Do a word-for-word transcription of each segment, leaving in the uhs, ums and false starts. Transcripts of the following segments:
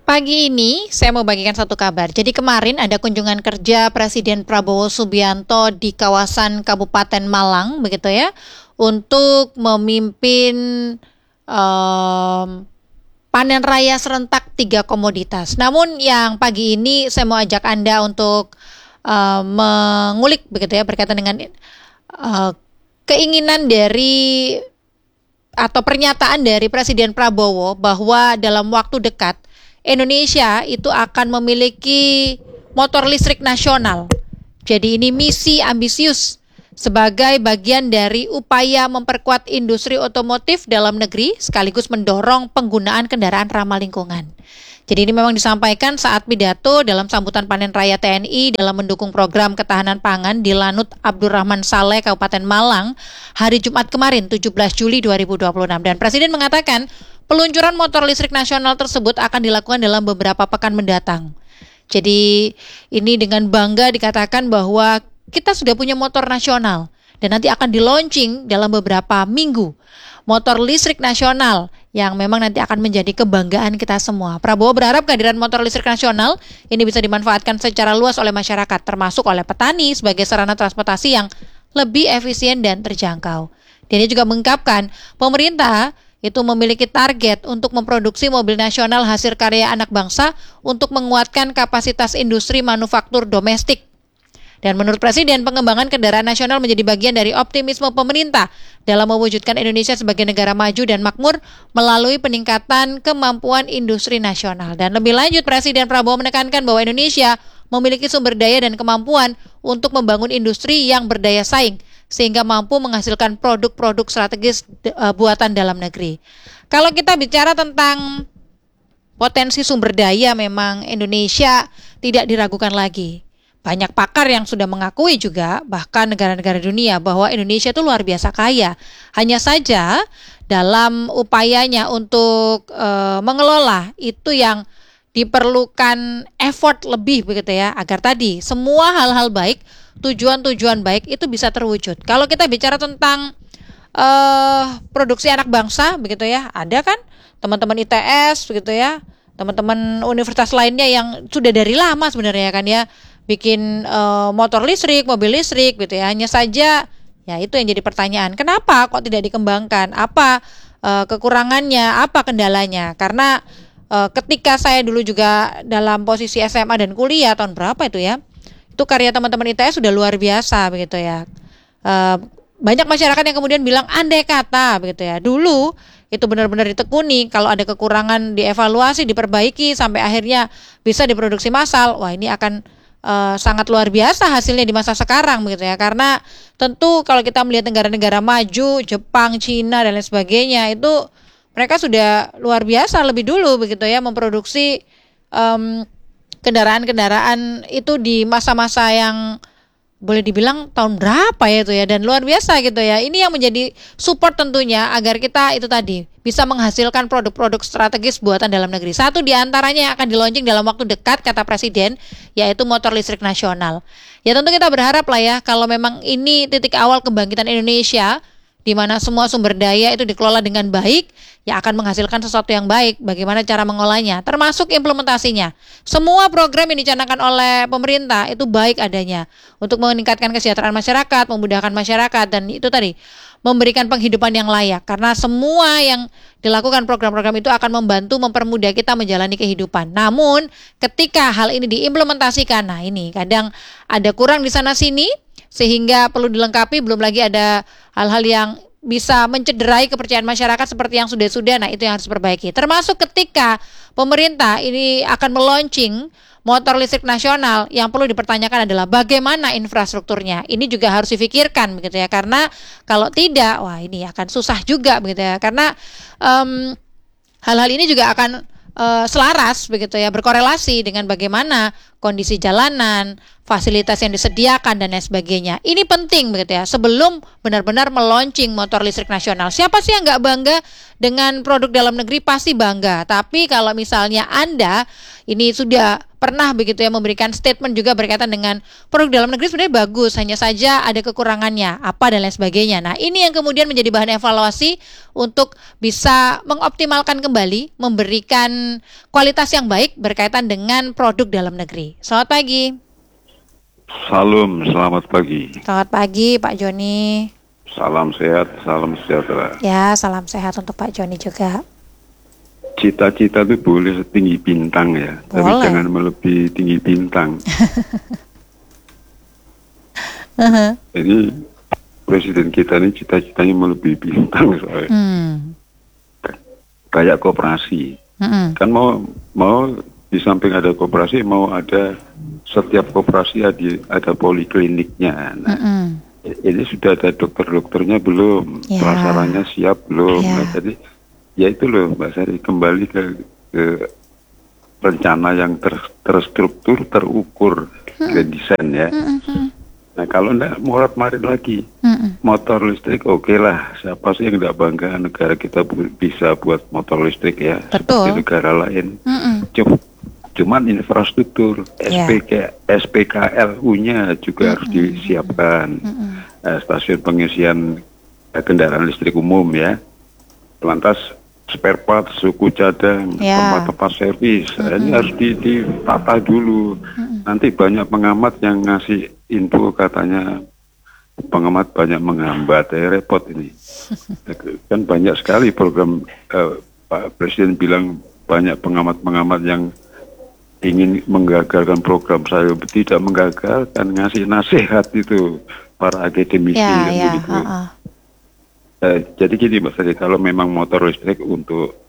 Pagi ini saya mau bagikan satu kabar. Jadi kemarin ada kunjungan kerja Presiden Prabowo Subianto di kawasan Kabupaten Malang, begitu ya, untuk memimpin um, panen raya serentak tiga komoditas. Namun yang pagi ini saya mau ajak Anda untuk uh, mengulik, begitu ya, berkaitan dengan uh, keinginan dari atau pernyataan dari Presiden Prabowo bahwa dalam waktu dekat Indonesia itu akan memiliki motor listrik nasional. Jadi ini misi ambisius sebagai bagian dari upaya memperkuat industri otomotif dalam negeri sekaligus mendorong penggunaan kendaraan ramah lingkungan. Jadi ini memang disampaikan saat pidato dalam sambutan panen raya T N I dalam mendukung program ketahanan pangan di Lanut Abdurrahman Saleh, Kabupaten Malang, hari Jumat kemarin, tujuh belas Juli dua ribu dua puluh enam. Dan Presiden mengatakan peluncuran motor listrik nasional tersebut akan dilakukan dalam beberapa pekan mendatang. Jadi ini dengan bangga dikatakan bahwa kita sudah punya motor nasional dan nanti akan di-launching dalam beberapa minggu. Motor listrik nasional yang memang nanti akan menjadi kebanggaan kita semua. Prabowo berharap kehadiran motor listrik nasional ini bisa dimanfaatkan secara luas oleh masyarakat, termasuk oleh petani sebagai sarana transportasi yang lebih efisien dan terjangkau. Dia juga mengungkapkan pemerintah itu memiliki target untuk memproduksi mobil nasional hasil karya anak bangsa untuk menguatkan kapasitas industri manufaktur domestik. Dan menurut Presiden, pengembangan kendaraan nasional menjadi bagian dari optimisme pemerintah dalam mewujudkan Indonesia sebagai negara maju dan makmur melalui peningkatan kemampuan industri nasional. Dan lebih lanjut, Presiden Prabowo menekankan bahwa Indonesia memiliki sumber daya dan kemampuan untuk membangun industri yang berdaya saing, sehingga mampu menghasilkan produk-produk strategis uh, buatan dalam negeri. Kalau kita bicara tentang potensi sumber daya, memang Indonesia tidak diragukan lagi. Banyak pakar yang sudah mengakui juga, bahkan negara-negara dunia, bahwa Indonesia itu luar biasa kaya. Hanya saja dalam upayanya untuk uh, mengelola itu yang diperlukan effort lebih, begitu ya, agar tadi semua hal-hal baik, tujuan-tujuan baik itu bisa terwujud. Kalau kita bicara tentang uh, produksi anak bangsa, begitu ya, ada kan teman-teman I T S, begitu ya, teman-teman universitas lainnya yang sudah dari lama sebenarnya kan ya, bikin uh, motor listrik, mobil listrik, gitu ya. Hanya saja, ya itu yang jadi pertanyaan. Kenapa kok tidak dikembangkan? Apa uh, kekurangannya? Apa kendalanya? Karena uh, ketika saya dulu juga dalam posisi S M A dan kuliah tahun berapa itu ya, itu karya teman-teman I T S sudah luar biasa, begitu ya. Uh, banyak masyarakat yang kemudian bilang andai kata, begitu ya. Dulu itu benar-benar ditekuni, kalau ada kekurangan dievaluasi, diperbaiki sampai akhirnya bisa diproduksi massal. Wah, ini akan Uh, sangat luar biasa hasilnya di masa sekarang, begitu ya. Karena tentu kalau kita melihat negara-negara maju, Jepang, Cina dan lain sebagainya, itu mereka sudah luar biasa lebih dulu, begitu ya, memproduksi um, kendaraan-kendaraan itu di masa-masa yang boleh dibilang tahun berapa ya itu ya, dan luar biasa gitu ya. Ini yang menjadi support tentunya agar kita itu tadi bisa menghasilkan produk-produk strategis buatan dalam negeri. Satu di antaranya yang akan di-launching dalam waktu dekat, kata Presiden, yaitu motor listrik nasional. Ya tentu kita berharap lah ya, kalau memang ini titik awal kebangkitan Indonesia, di mana semua sumber daya itu dikelola dengan baik, ya akan menghasilkan sesuatu yang baik. Bagaimana cara mengolahnya, termasuk implementasinya. Semua program yang dicanangkan oleh pemerintah itu baik adanya untuk meningkatkan kesejahteraan masyarakat, memudahkan masyarakat, dan itu tadi memberikan penghidupan yang layak. Karena semua yang dilakukan program-program itu akan membantu mempermudah kita menjalani kehidupan. Namun ketika hal ini diimplementasikan, nah ini kadang ada kurang di sana sini, sehingga perlu dilengkapi. Belum lagi ada hal-hal yang bisa mencederai kepercayaan masyarakat seperti yang sudah-sudah. Nah itu yang harus diperbaiki. Termasuk ketika pemerintah ini akan meluncing motor listrik nasional, yang perlu dipertanyakan adalah bagaimana infrastrukturnya. Ini juga harus difikirkan, begitu ya. Karena kalau tidak, wah ini akan susah juga, begitu ya. Karena um, hal-hal ini juga akan uh, selaras, begitu ya, berkorelasi dengan bagaimana kondisi jalanan, fasilitas yang disediakan dan lain sebagainya. Ini penting begitu ya, sebelum benar-benar meluncing motor listrik nasional. Siapa sih yang nggak bangga dengan produk dalam negeri? Pasti bangga. Tapi kalau misalnya Anda ini sudah pernah begitu ya memberikan statement juga berkaitan dengan produk dalam negeri sebenarnya bagus, hanya saja ada kekurangannya, apa dan lain sebagainya. Nah, ini yang kemudian menjadi bahan evaluasi untuk bisa mengoptimalkan kembali, memberikan kualitas yang baik berkaitan dengan produk dalam negeri. Selamat pagi. Salam, selamat pagi. Selamat pagi Pak Joni. Salam sehat, salam sejahtera. Ya, salam sehat untuk Pak Joni juga. Cita-cita itu boleh setinggi bintang ya, boleh. Tapi jangan melebihi tinggi bintang. uh-huh. Jadi presiden kita ini cita-citanya melebihi bintang soalnya. Hmm. Kayak koperasi. Hmm. Kan mau mau di samping ada koperasi, mau ada setiap koperasi ada, ada polikliniknya. Nah, mm-hmm. ini sudah ada dokter-dokternya belum, yeah. prasarannya siap belum. Yeah. Nah, jadi ya itu loh Mbak Sari, kembali ke, ke rencana yang ter, terstruktur, terukur, mm-hmm. ke desain ya. Mm-hmm. Nah kalau enggak morat-marit lagi, mm-hmm. motor listrik oke okay lah, siapa sih yang enggak bangga negara kita bu- bisa buat motor listrik ya, betul. Seperti negara lain. Mm-hmm. Cuma Cuman infrastruktur yeah. S P K, S P K L U-nya juga mm-hmm. harus disiapkan. Mm-hmm. Uh, stasiun pengisian uh, kendaraan listrik umum ya. Lantas spare part, suku cadang, yeah. tempat-tempat servis, mm-hmm. ini harus ditata dulu. Mm-hmm. Nanti banyak pengamat yang ngasih info katanya pengamat banyak menghambat, ya repot ini. Kan banyak sekali program uh, Pak Presiden bilang banyak pengamat-pengamat yang ingin menggagalkan program saya, tidak menggagalkan, ngasih nasihat itu para akademisi ya, yang ya, begitu. uh-uh. Uh, jadi gini Mbak Sari, kalau memang motor listrik untuk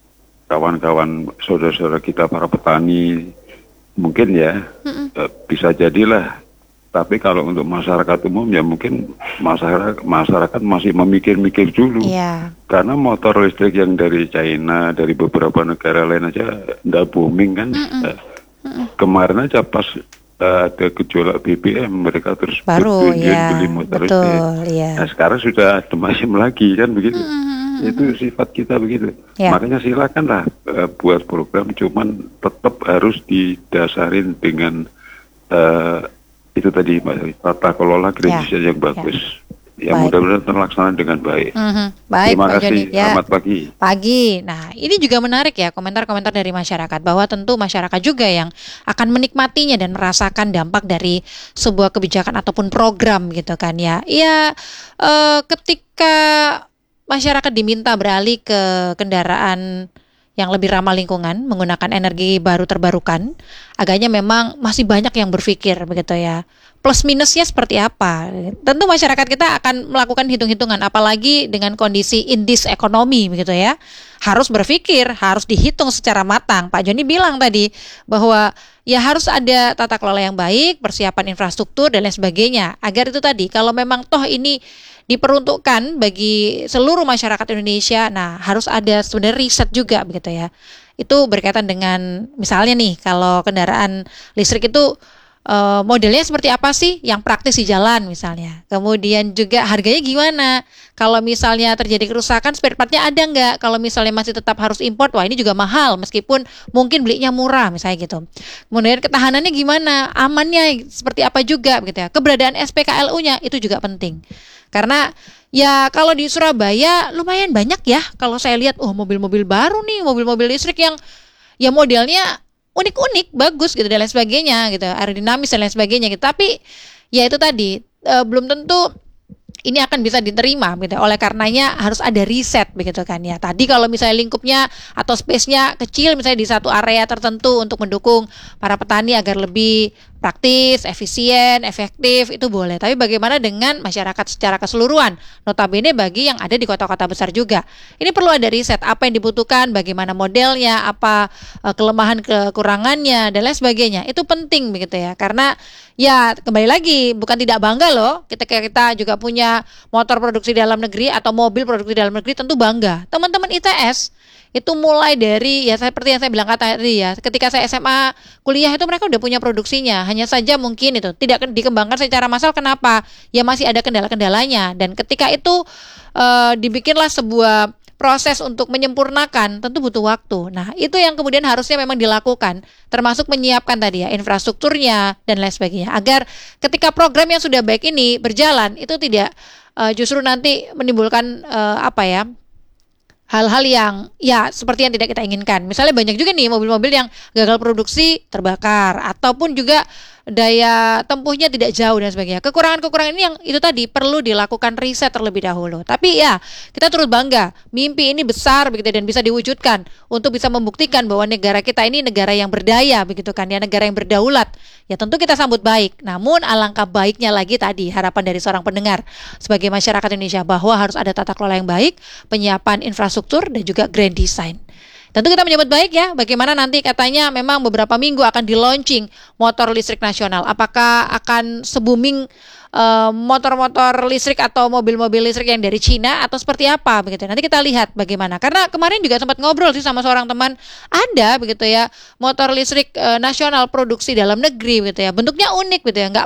kawan-kawan saudara-saudara kita para petani mungkin ya uh, bisa jadilah. Tapi kalau untuk masyarakat umum ya mungkin masyarakat masyarakat masih memikir-mikir dulu. Yeah. Karena motor listrik yang dari China, dari beberapa negara lain aja nggak booming kan. Uh, kemarin aja pas uh, ada gejolak B B M mereka terus baru ya, beli motor betul, listrik. Ya. Nah sekarang sudah ada macam lagi kan begitu. Mm-hmm. Itu sifat kita begitu. Yeah. Makanya silakanlah uh, buat program, cuman tetap harus didasarin dengan uh, itu tadi Mbak, tata kelola kredit ya, yang bagus. Ya, ya mudah-mudahan terlaksana dengan baik. Mm-hmm. Baik, terima Pak kasih. Joni. Ya. Selamat pagi. Pagi. Nah, ini juga menarik ya komentar-komentar dari masyarakat bahwa tentu masyarakat juga yang akan menikmatinya dan merasakan dampak dari sebuah kebijakan ataupun program gitu kan ya. Ya, eh, ketika masyarakat diminta beralih ke kendaraan yang lebih ramah lingkungan, menggunakan energi baru terbarukan, agaknya memang masih banyak yang berpikir begitu ya. Plus minusnya seperti apa? Tentu masyarakat kita akan melakukan hitung-hitungan, apalagi dengan kondisi indis ekonomi begitu ya. Harus berpikir, harus dihitung secara matang. Pak Joni bilang tadi bahwa ya harus ada tata kelola yang baik, persiapan infrastruktur dan lain sebagainya. Agar itu tadi, kalau memang toh ini diperuntukkan bagi seluruh masyarakat Indonesia, nah harus ada sebenarnya riset juga begitu ya. Itu berkaitan dengan misalnya nih kalau kendaraan listrik itu uh, modelnya seperti apa sih yang praktis di jalan misalnya. Kemudian juga harganya gimana? Kalau misalnya terjadi kerusakan spare partnya ada nggak? Kalau misalnya masih tetap harus import, wah ini juga mahal meskipun mungkin belinya murah misalnya gitu. Kemudian ketahanannya gimana? Amannya seperti apa juga begitu ya. Keberadaan S P K L U-nya itu juga penting. Karena ya kalau di Surabaya lumayan banyak ya kalau saya lihat, oh mobil-mobil baru nih, mobil-mobil listrik yang ya modelnya unik-unik, bagus gitu dan lain sebagainya gitu, aerodinamis dan lain sebagainya gitu. Tapi ya itu tadi e, belum tentu ini akan bisa diterima gitu. Oleh karenanya harus ada riset begitu kan ya. Tadi kalau misalnya lingkupnya atau space-nya kecil misalnya di satu area tertentu untuk mendukung para petani agar lebih praktis, efisien, efektif, itu boleh. Tapi bagaimana dengan masyarakat secara keseluruhan? Notabene bagi yang ada di kota-kota besar juga. Ini perlu ada riset, apa yang dibutuhkan, bagaimana modelnya, apa uh, kelemahan kekurangannya, dan lain sebagainya. Itu penting begitu ya. Karena ya kembali lagi, bukan tidak bangga loh ketika kita juga punya motor produksi dalam negeri atau mobil produksi dalam negeri, tentu bangga. Teman-teman I T S itu mulai dari ya seperti yang saya bilang tadi ya, ketika saya S M A kuliah itu mereka udah punya produksinya, hanya saja mungkin itu tidak dikembangkan secara massal. Kenapa? Ya masih ada kendala-kendalanya, dan ketika itu uh, dibikinlah sebuah proses untuk menyempurnakan, tentu butuh waktu. Nah, itu yang kemudian harusnya memang dilakukan, termasuk menyiapkan tadi ya infrastrukturnya dan lain sebagainya, agar ketika program yang sudah baik ini berjalan, itu tidak uh, justru nanti menimbulkan uh, apa ya, hal-hal yang ya seperti yang tidak kita inginkan. Misalnya banyak juga nih mobil-mobil yang gagal produksi, terbakar, ataupun juga daya tempuhnya tidak jauh dan sebagainya. Kekurangan-kekurangan ini yang itu tadi perlu dilakukan riset terlebih dahulu. Tapi ya kita turut bangga, mimpi ini besar begitu dan bisa diwujudkan untuk bisa membuktikan bahwa negara kita ini negara yang berdaya begitu kan ya, negara yang berdaulat. Ya tentu kita sambut baik. Namun alangkah baiknya lagi tadi harapan dari seorang pendengar sebagai masyarakat Indonesia bahwa harus ada tata kelola yang baik, penyiapan infrastruktur dan juga grand design. Tentu kita menyambut baik ya, bagaimana nanti katanya memang beberapa minggu akan di-launching motor listrik nasional. Apakah akan se-booming uh, motor-motor listrik atau mobil-mobil listrik yang dari Cina atau seperti apa begitu. Nanti kita lihat bagaimana. Karena kemarin juga sempat ngobrol sih sama seorang teman, ada begitu ya motor listrik uh, nasional produksi dalam negeri begitu ya. Bentuknya unik gitu ya, nggak